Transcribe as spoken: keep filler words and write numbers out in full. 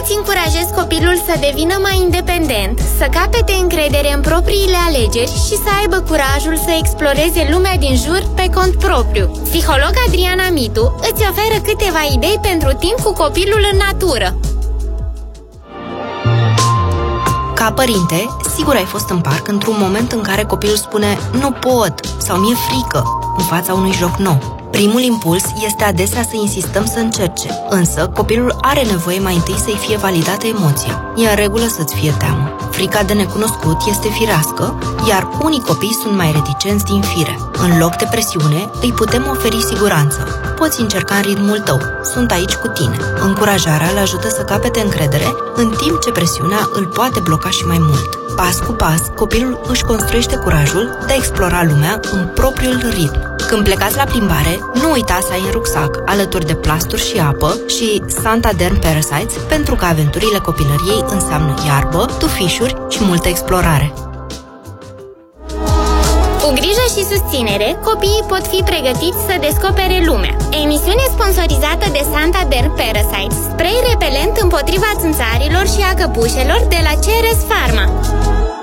îți încurajezi copilul să devină mai independent, să capete încredere în propriile alegeri și să aibă curajul să exploreze lumea din jur pe cont propriu. Psiholog Adriana Mitu îți oferă câteva idei pentru timp cu copilul în natură. Ca părinte, sigur ai fost în parc într-un moment în care copilul spune "nu pot" sau "mi-e frică" în fața unui joc nou. Primul impuls este adesea să insistăm să încerce, însă copilul are nevoie mai întâi să-i fie validată emoția. E în regulă să-ți fie teamă. Frica de necunoscut este firească, iar unii copii sunt mai reticenți din fire. În loc de presiune, îi putem oferi siguranță. Poți încerca în ritmul tău. Sunt aici cu tine. Încurajarea îl ajută să capete încredere, în timp ce presiunea îl poate bloca și mai mult. Pas cu pas, copilul își construiește curajul de a explora lumea în propriul ritm. Când plecați la plimbare, nu uita să ai în rucsac, alături de plasturi și apă și Santaderm Parasites, pentru că aventurile copilăriei înseamnă iarbă, tufișuri și multă explorare. Cu grijă și susținere, copiii pot fi pregătiți să descopere lumea. Emisiune sponsorizată de Santaderm Parasites, spray repelent împotriva țânțarilor și a căpușelor de la Ceres Pharma.